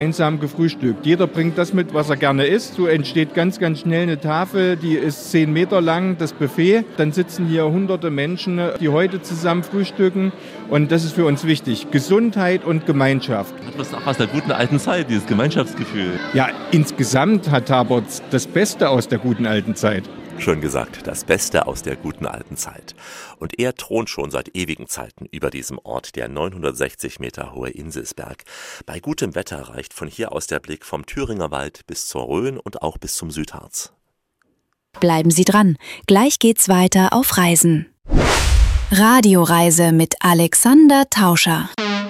Einsam gefrühstückt. Jeder bringt das mit, was er gerne isst. So entsteht ganz, ganz schnell eine Tafel, die ist 10 Meter lang, das Buffet. Dann sitzen hier hunderte Menschen, die heute zusammen frühstücken. Und das ist für uns wichtig. Gesundheit und Gemeinschaft. Hat was auch aus der guten alten Zeit, dieses Gemeinschaftsgefühl. Ja, insgesamt hat Tabort das Beste aus der guten alten Zeit. Schön gesagt, das Beste aus der guten alten Zeit. Und er thront schon seit ewigen Zeiten über diesem Ort, der 960 Meter hohe Inselsberg. Bei gutem Wetter reicht von hier aus der Blick vom Thüringer Wald bis zur Rhön und auch bis zum Südharz. Bleiben Sie dran, gleich geht's weiter auf Reisen. Radioreise mit Alexander Tauscher.